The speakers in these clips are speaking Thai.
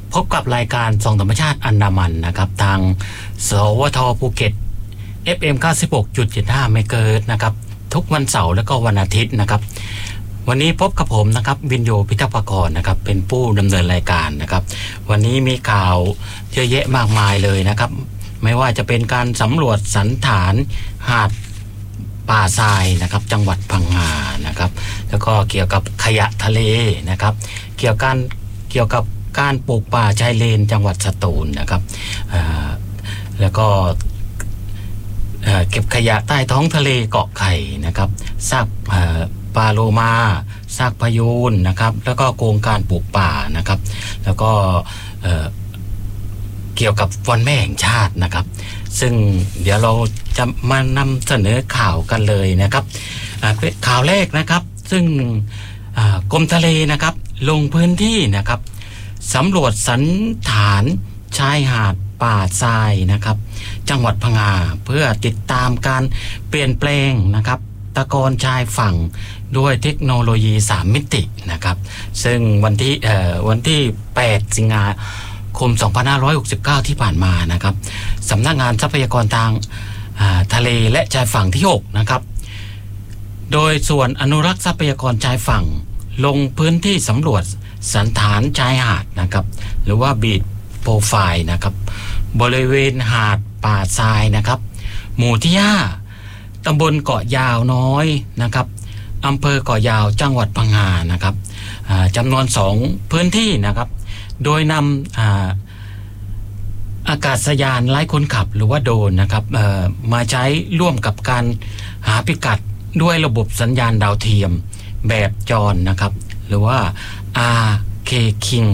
พบกับรายการส่องธรรมชาติอันดามันนะครับทางสวทภูเก็ต FM 96.75 เมกะเฮิรตซ์นะครับทุกวันเสาร์และก็วันอาทิตย์นะครับวันนี้พบกับผมนะครับวินโยพิทักษ์ประกรณ์นะครับเป็นผู้ดำเนินรายการนะครับวันนี้มีข่าวเยอะแยะมากมายเลยนะครับไม่ว่าจะเป็นการสำรวจสันฐานหาดป่าทรายนะครับจังหวัดพังงานะครับแล้วก็เกี่ยวกับขยะทะเลนะครับเกี่ยวกับการปลูกป่าชายเลนจังหวัดสตูลนะครับแล้วก็เก็บขยะใต้ท้องทะเลเกาะไข่นะครับซากปลาโลมาซากพายูนนะครับแล้วก็โครงการปลูกป่านะครับแล้วก็เกี่ยวกับวันแม่แห่งชาตินะครับซึ่งเดี๋ยวเราจะมานำเสนอข่าวกันเลยนะครับข่าวแรกนะครับซึ่งกรมทะเลนะครับลงพื้นที่นะครับสำรวจสันฐานชายหาดป่าทรายนะครับจังหวัดพังงาเพื่อติดตามการเปลี่ยนแปลงนะครับตะกอนชายฝั่งด้วยเทคโนโลยี3มิตินะครับซึ่งวันที่8สิงหาคม2569ที่ผ่านมานะครับสำนักงานทรัพยากรทางทะเลและชายฝั่งที่6นะครับโดยส่วนอนุรักษ์ทรัพยากรชายฝั่งลงพื้นที่สำรวจสันฐานชายหาดนะครับหรือว่าบีชโปรไฟล์นะครับบริเวณหาดป่าทรายนะครับหมู่ที่5ตำบลเกาะยาวน้อยนะครับอำเภอเกาะยาวจังหวัดพังงานะครับจำนวน2พื้นที่นะครับโดยนำอากาศยานไร้คนขับหรือว่าโดรนนะครับมาใช้ร่วมกับการหาพิกัดด้วยระบบสัญญาณดาวเทียมแบบจรนะครับหรือว่า RK King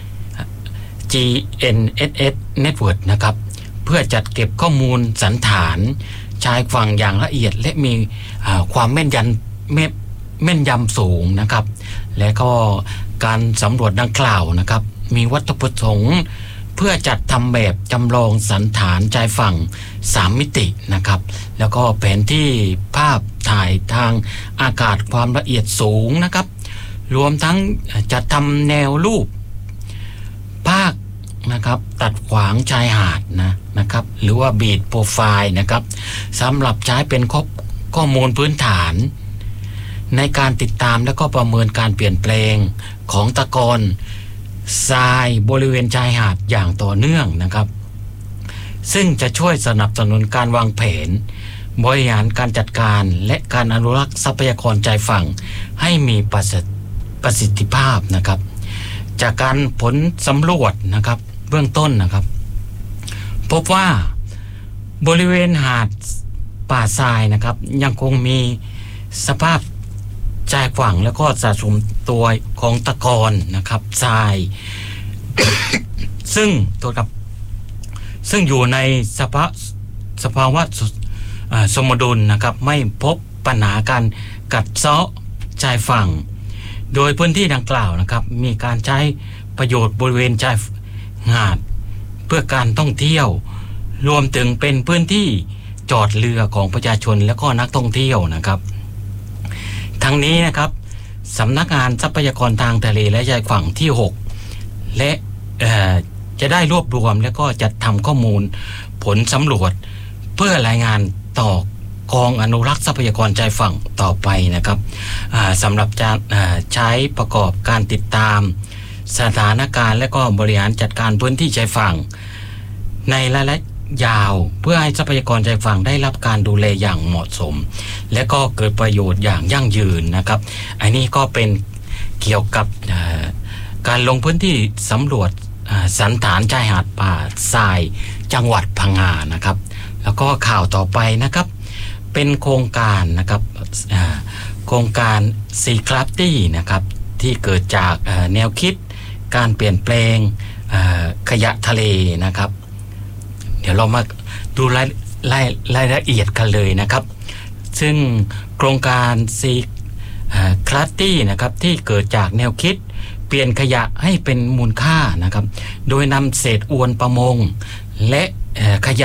GNSS Network นะครับเพื่อจัดเก็บข้อมูลสันฐานชายฝั่งอย่างละเอียดและมีความแม่นยำสูงนะครับและก็การสำรวจดังกล่าวนะครับมีวัตถุประสงค์เพื่อจัดทำแบบจำลองสันฐานชายฝั่ง3มิตินะครับแล้วก็แผนที่ภาพถ่ายทางอากาศความละเอียดสูงนะครับรวมทั้งจัดทำแนวรูปภาคนะครับตัดขวางชายหาดนะครับหรือว่าบีทโปรไฟล์นะครับสำหรับใช้เป็นข้อมูลพื้นฐานในการติดตามและก็ประเมินการเปลี่ยนแปลงของตะกอนทรายบริเวณชายหาดอย่างต่อเนื่องนะครับซึ่งจะช่วยสนับสนุนการวางแผนบริหารการจัดการและการอนุรักษ์ทรัพยากรชายฝั่งให้มีประสิทธิภาพนะครับจากการผลสำรวจนะครับเบื้องต้นนะครับพบว่าบริเวณหาดป่าทรายนะครับยังคงมีสภาพชายฝั่งแล้วก็สะสมตัวของตะกอนนะครับทราย ซึ่งอยู่ในสภาวะสมดุลนะครับไม่พบปัญหาการกัดเซาะชายฝั่งโดยพื้นที่ดังกล่าวนะครับมีการใช้ประโยชน์บริเวณชายหาดเพื่อการท่องเที่ยวรวมถึงเป็นพื้นที่จอดเรือของประชาชนและก็นักท่องเที่ยวนะครับทั้งนี้นะครับสำนักงานทรัพยากรทางทะเลและชายฝั่งที่6และจะได้รวบรวมและก็จัดทำข้อมูลผลสำรวจเพื่อรายงานต่อกองอนุรักษ์ทรัพยากรชายฝั่งต่อไปนะครับสำหรับจะใช้ประกอบการติดตามสถานการณ์และก็บริหารจัดการพื้นที่ชายฝั่งในระยะยาวเพื่อให้ทรัพยากรชายฝั่งได้รับการดูแลอย่างเหมาะสมและก็เกิดประโยชน์อย่างยั่งยืนนะครับอันนี้ก็เป็นเกี่ยวกับการลงพื้นที่สำรวจสันฐานชายหาดป่าทรายจังหวัดพังงานะครับแล้วก็ข่าวต่อไปนะครับเป็นโครงการนะครับโครงการซีคลับตี้นะครับที่เกิดจากแนวคิดการเปลี่ยนแปลงขยะทะเลนะครับเดี๋ยวเรามาดูรายละเอียดกันเลยนะครับซึ่งโครงการซีคลับตี้นะครับที่เกิดจากแนวคิดเปลี่ยนขยะให้เป็นมูลค่านะครับโดยนำเศษอวนประมงและขยะ